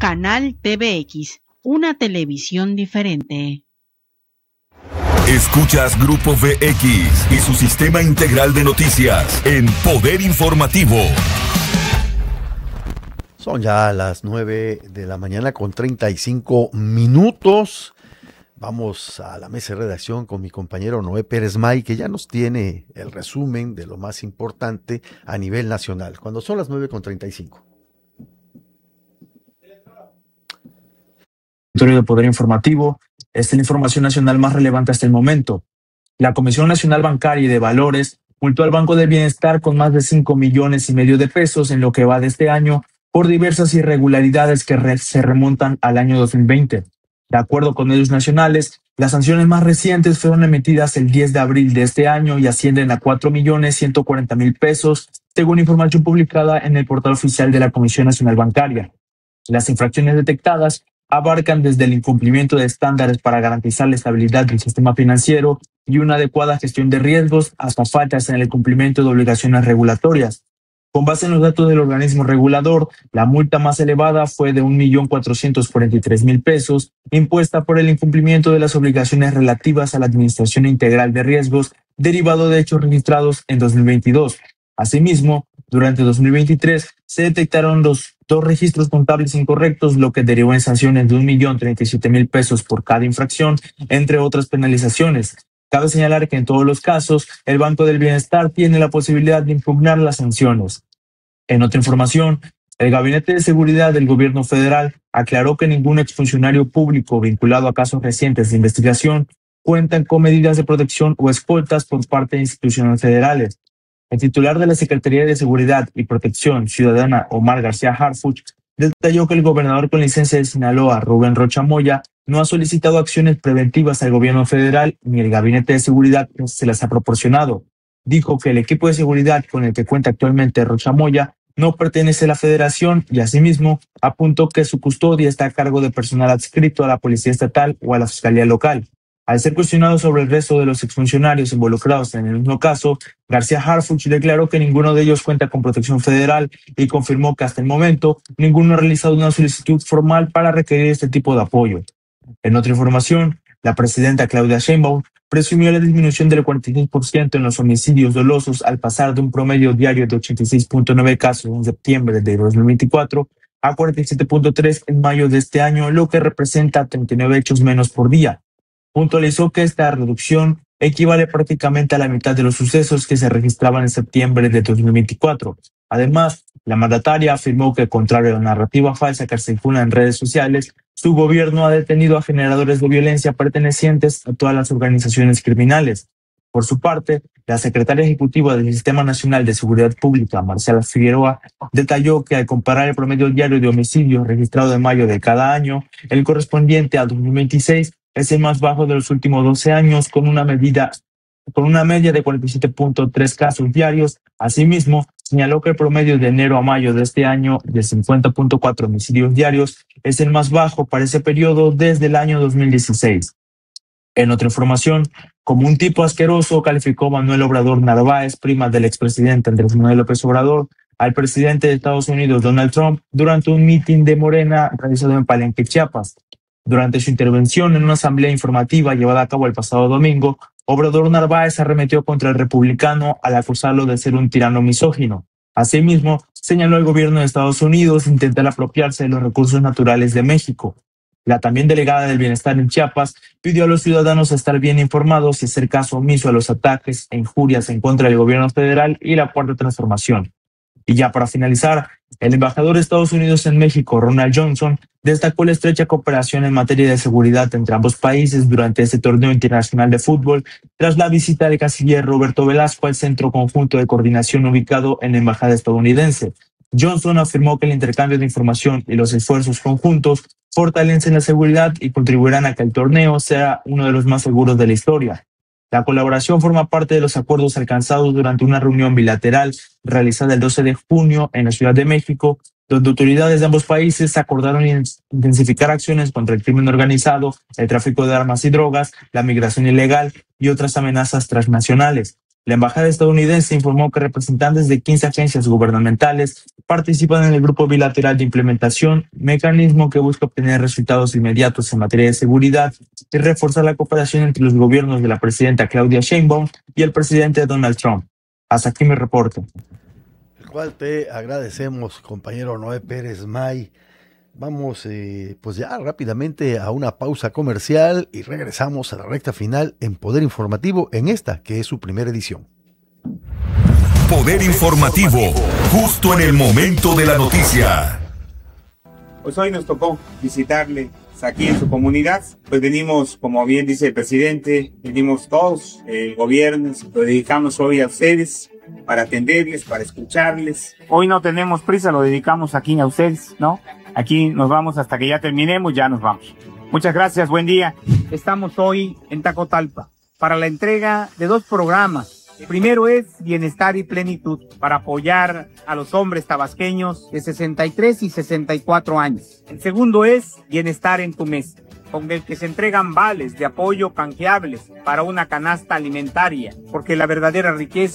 Canal TVX, una televisión diferente. Escuchas Grupo VX y su sistema integral de noticias en Poder Informativo. Son ya las 9 de la mañana con 35 minutos. Vamos a la mesa de redacción con mi compañero Noé Pérez May, que ya nos tiene el resumen de lo más importante a nivel nacional, cuando son las 9:35. De Poder Informativo, esta es la información nacional más relevante hasta el momento. La Comisión Nacional Bancaria y de Valores multó al Banco del Bienestar con más de 5,5 millones de pesos en lo que va de este año por diversas irregularidades que se remontan al año 2020. De acuerdo con medios nacionales, las sanciones más recientes fueron emitidas el 10 de abril de este año y ascienden a 4,140,000 pesos, según información publicada en el portal oficial de la Comisión Nacional Bancaria. Las infracciones detectadas abarcan desde el incumplimiento de estándares para garantizar la estabilidad del sistema financiero y una adecuada gestión de riesgos hasta faltas en el cumplimiento de obligaciones regulatorias. Con base en los datos del organismo regulador, la multa más elevada fue de 1,443,000 pesos, impuesta por el incumplimiento de las obligaciones relativas a la administración integral de riesgos derivado de hechos registrados en 2022. Asimismo, durante 2023 se detectaron dos registros contables incorrectos, lo que derivó en sanciones de 1,037,000 pesos por cada infracción, entre otras penalizaciones. Cabe señalar que en todos los casos, el Banco del Bienestar tiene la posibilidad de impugnar las sanciones. En otra información, el Gabinete de Seguridad del Gobierno Federal aclaró que ningún exfuncionario público vinculado a casos recientes de investigación cuenta con medidas de protección o escoltas por parte de instituciones federales. El titular de la Secretaría de Seguridad y Protección Ciudadana, Omar García Harfuch, detalló que el gobernador con licencia de Sinaloa, Rubén Rocha Moya, no ha solicitado acciones preventivas al gobierno federal ni el Gabinete de Seguridad se las ha proporcionado. Dijo que el equipo de seguridad con el que cuenta actualmente Rocha Moya no pertenece a la federación y asimismo apuntó que su custodia está a cargo de personal adscrito a la Policía Estatal o a la Fiscalía Local. Al ser cuestionado sobre el resto de los exfuncionarios involucrados en el mismo caso, García Harfuch declaró que ninguno de ellos cuenta con protección federal y confirmó que hasta el momento ninguno ha realizado una solicitud formal para requerir este tipo de apoyo. En otra información, la presidenta Claudia Sheinbaum presumió la disminución del 46% en los homicidios dolosos al pasar de un promedio diario de 86,9 casos en septiembre de 2024 a 47,3 en mayo de este año, lo que representa 39 hechos menos por día. Puntualizó que esta reducción equivale prácticamente a la mitad de los sucesos que se registraban en septiembre de 2024. Además, la mandataria afirmó que, contrario a la narrativa falsa que circula en redes sociales, su gobierno ha detenido a generadores de violencia pertenecientes a todas las organizaciones criminales. Por su parte, la secretaria ejecutiva del Sistema Nacional de Seguridad Pública, Marcela Figueroa, detalló que al comparar el promedio diario de homicidios registrado en mayo de cada año, el correspondiente a 2026 es el más bajo de los últimos 12 años, con una media de 47,3 casos diarios. Asimismo, señaló que el promedio de enero a mayo de este año de 50,4 homicidios diarios es el más bajo para ese periodo desde el año 2016. En otra información, como un tipo asqueroso, calificó Manuel Obrador Narváez, prima del expresidente Andrés Manuel López Obrador, al presidente de Estados Unidos, Donald Trump, durante un mitin de Morena realizado en Palenque, Chiapas. Durante su intervención en una asamblea informativa llevada a cabo el pasado domingo, Obrador Narváez arremetió contra el republicano al acusarlo de ser un tirano misógino. Asimismo, señaló al gobierno de Estados Unidos intentar apropiarse de los recursos naturales de México. La también delegada del Bienestar en Chiapas pidió a los ciudadanos estar bien informados y hacer caso omiso a los ataques e injurias en contra del gobierno federal y la Cuarta Transformación. Y ya para finalizar, el embajador de Estados Unidos en México, Ronald Johnson, destacó la estrecha cooperación en materia de seguridad entre ambos países durante este torneo internacional de fútbol, tras la visita del canciller Roberto Velasco al Centro Conjunto de Coordinación ubicado en la Embajada estadounidense. Johnson afirmó que el intercambio de información y los esfuerzos conjuntos fortalecen la seguridad y contribuirán a que el torneo sea uno de los más seguros de la historia. La colaboración forma parte de los acuerdos alcanzados durante una reunión bilateral realizada el 12 de junio en la Ciudad de México, donde autoridades de ambos países acordaron intensificar acciones contra el crimen organizado, el tráfico de armas y drogas, la migración ilegal y otras amenazas transnacionales. La embajada estadounidense informó que representantes de 15 agencias gubernamentales participan en el grupo bilateral de implementación, mecanismo que busca obtener resultados inmediatos en materia de seguridad y reforzar la cooperación entre los gobiernos de la presidenta Claudia Sheinbaum y el presidente Donald Trump. Hasta aquí mi reporte. El cual te agradecemos, compañero Noé Pérez May. Vamos pues ya rápidamente a una pausa comercial y regresamos a la recta final en Poder Informativo en esta que es su primera edición. Poder Informativo, justo en el momento de la noticia. Pues hoy nos tocó visitarle aquí en su comunidad, pues venimos, como bien dice el presidente, venimos todos, el gobierno, lo dedicamos hoy a ustedes para atenderles, para escucharles. Hoy no tenemos prisa, lo dedicamos aquí a ustedes, ¿no? Aquí nos vamos hasta que ya terminemos, ya nos vamos. Muchas gracias, buen día. Estamos hoy en Tacotalpa para la entrega de 2 programas. El primero es Bienestar y Plenitud, para apoyar a los hombres tabasqueños de 63 y 64 años. El segundo es Bienestar en tu mesa, con el que se entregan vales de apoyo canjeables para una canasta alimentaria, porque la verdadera riqueza